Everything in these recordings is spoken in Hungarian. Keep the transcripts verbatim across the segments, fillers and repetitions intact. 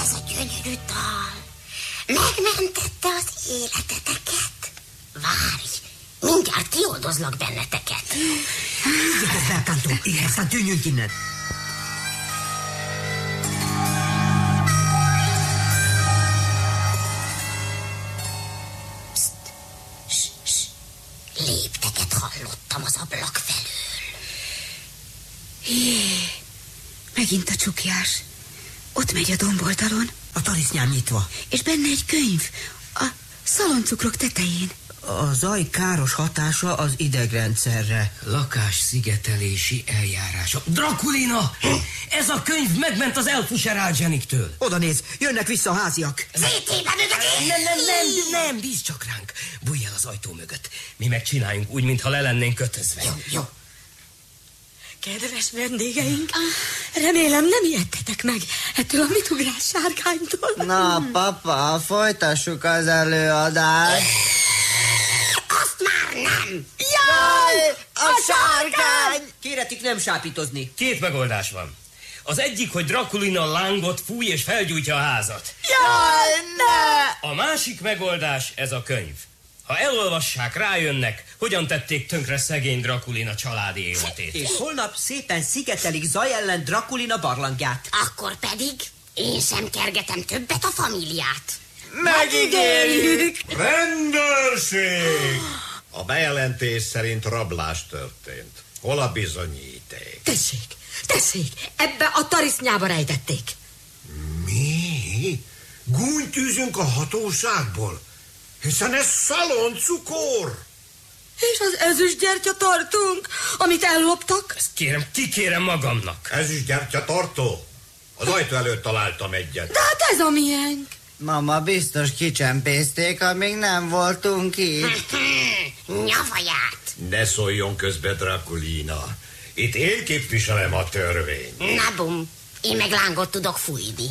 ez a gyönyörű dal megmentette az életeteket. Várj, mindjárt kioldozlak benneteket. Figyelj, Belkántó, igen, aztán tűnjünk innen. Psst, ss, ss. Lépteket hallottam az ablak felől. Jé, megint a csukjás. Ott megy a domboldalon. A tarisznyám nyitva. És benne egy könyv. A szaloncukrok tetején. A zaj káros hatása az idegrendszerre. Lakásszigetelési eljárások. Drakulina! Ez a könyv megment az Elfuserádzseniktől. Oda néz, jönnek vissza a háziak. Zétébe mögött! Nem, nem, nem, nem, bízz csak ránk. Bújj el az ajtó mögött. Mi megcsináljunk úgy, mintha le lennénk kötözve. Jó, jó. Kedves vendégeink, remélem nem ijedtetek meg ettől a mitugrás sárkánytól. Na, papa, folytassuk az előadást. Azt már nem! Jaj, a sárkány! Kéretik nem sápítozni. Két megoldás van. Az egyik, hogy Drakulina lángot fúj és felgyújtja a házat. Jaj, ne! A másik megoldás ez a könyv. Ha elolvassák, rájönnek, hogyan tették tönkre szegény Drakulina családi életét. És holnap szépen szigetelik zaj ellen Drakulina barlangját. Akkor pedig én sem kergetem többet a famíliát. Megígérjük! Rendőrség! A bejelentés szerint rablás történt. Hol a bizonyíték? Tessék, tessék, ebbe a tarisznyába rejtették. Mi? Gúnyt űzünk a hatóságból? Hiszen ez szaloncukor! És az ezüst gyertya tartunk, amit elloptak? Ezt kérem, kikérem magamnak. Ez is gyertyatartó? Az ajtó előtt találtam egyet. De hát ez a miénk. Mama, biztos kicsempészték, amíg nem voltunk itt. Nyavaját! Ne szóljon közbe, Drakulina. Itt én képviselem a törvényt. Na bum, én meg lángot tudok fújni.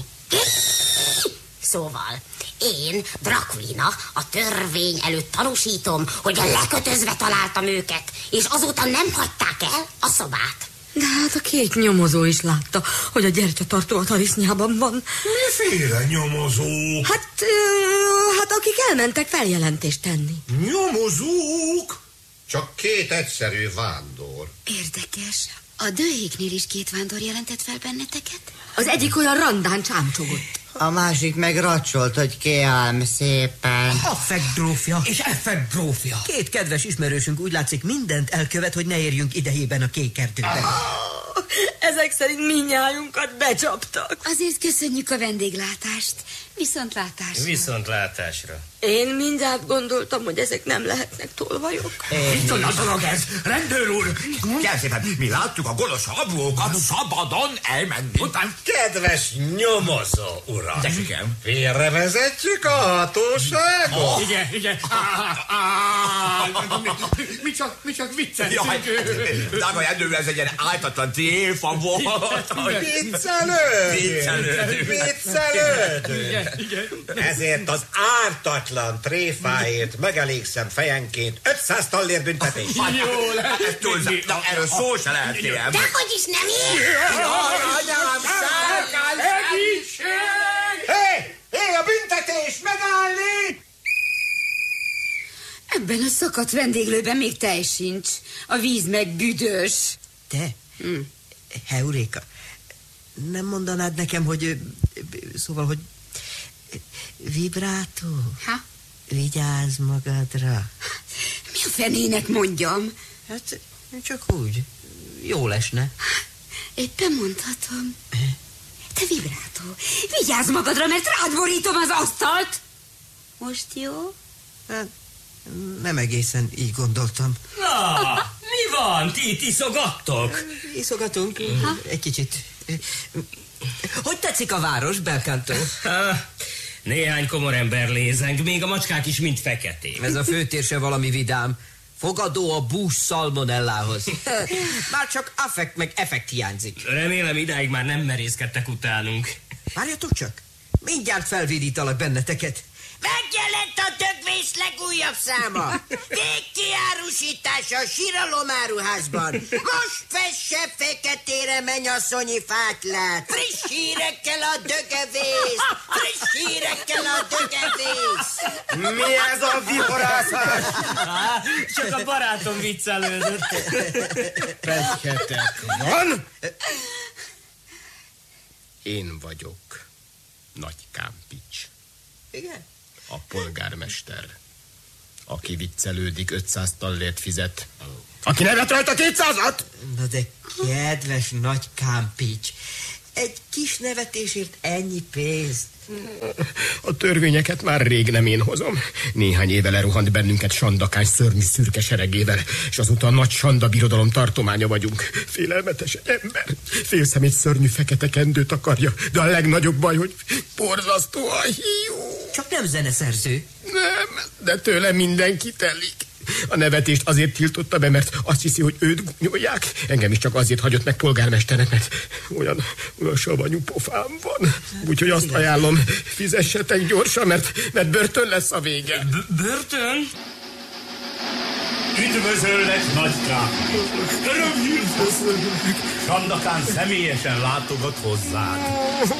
Szóval, én, Drakulina, a törvény előtt tanúsítom, hogy lekötözve találtam őket, és azóta nem hagyták el a szobát. De hát a két nyomozó is látta, hogy a gyertyatartó a tarisznyában van. Miféle nyomozó? Hát, ö, hát akik elmentek feljelentést tenni. Nyomozók? Csak két egyszerű vándor. Érdekes. A dőhéknél is két vándor jelentett fel benneteket? Az egyik olyan randán csámcsogott. A másik meg racsolt, hogy kiálm szépen. Affekt grófja. És effekt grófja. Két kedves ismerősünk úgy látszik mindent elkövet, hogy ne érjünk idejében a kék erdőben. Oh, ezek szerint mindnyájunkat becsaptak. Azért köszönjük a vendéglátást. Viszontlátásra. Viszontlátásra. Én mindjárt gondoltam, hogy ezek nem lehetnek tolvajok. Micsoda dolog ez? Rendőr úr! Kérem szépen, mi láttuk a gonosz habrókat szabadon elmenni. Után... Kedves nyomozó, uram! Tessékem. Félrevezetjük a hatóságot? Oh. Igen, igen. Mi csak, mi csak vicceltünk. Drága rendőr, ez egy ilyen áltatlan tréfa volt. Viccelődünk! Viccelődünk. Viccelődünk! Igen. Ezért az ártatlan tréfáért megelégszem fejenként ötszáz tallér büntetés. Jó lehet. Ez túlzás. Na, erről szó se lehet, kérem. Dehogy is nem így! Anyám, sárkány, egészség! Hé! Hé, a büntetés! Megállni! Ebben a szakadt vendéglőben még tej sincs. A víz meg büdös. Te? Hm. Heuréka, nem mondanád nekem, hogy... Szóval, hogy... Vibrátó? Ha? Vigyázz magadra. Mi a fenének mondjam? Hát, csak úgy. Jól esne. Éppen mondhatom. Te vibrátó, vigyázz magadra, mert rád borítom az asztalt. Most jó? Hát, nem egészen így gondoltam. Na, mi van? Ti itt iszogattok? Iszogatunk? Ha? Egy kicsit. Hogy tetszik a város, Belcanto? Néhány komor ember lézeng, még a macskák is mind feketék. Ez a főtér se valami vidám. Fogadó a bús szalmonellához. Már csak affekt meg effekt hiányzik. Remélem idáig már nem merészkedtek utánunk. Várjatok csak, mindjárt felvidítalak benneteket. Megjelent a dögvész legújabb száma. Végkiárusítás a síralomáruházban. Most fesse feketére mennyasszonyi fátlát. Friss hírekkel a dögevész. Friss hírekkel a dögevész. Mi ez a vihorászás? Á, csak a barátom viccelődött. Pekhetek van? Én vagyok Nagy Kámpics. Igen? A polgármester, aki viccelődik, ötszáz tallért fizet. Aki nevet rajta kétszázat? Na de kedves Nagy Kámpics, egy kis nevetésért ennyi pénzt. A törvényeket már rég nem én hozom. Néhány éve lerohant bennünket Sandakány szörnyű szürke seregével, és azóta a nagy Sanda birodalom tartománya vagyunk. Félelmetes ember. Félszemét szörnyű fekete kendőt akarja, de a legnagyobb baj, hogy borzasztó a hiú. Csak nem zeneszerző. Nem, de tőle mindenki telik. A nevetést azért tiltotta be, mert azt hiszi, hogy őt gúnyolják. Engem is csak azért hagyott meg polgármesternek, mert olyan, olyan savanyú pofám van. Úgyhogy azt ajánlom, fizessetek gyorsan, mert, mert börtön lesz a vége. B- börtön? Üdvözöllek, Nagykám! Öröm hírt! Sandakán személyesen látogat hozzád.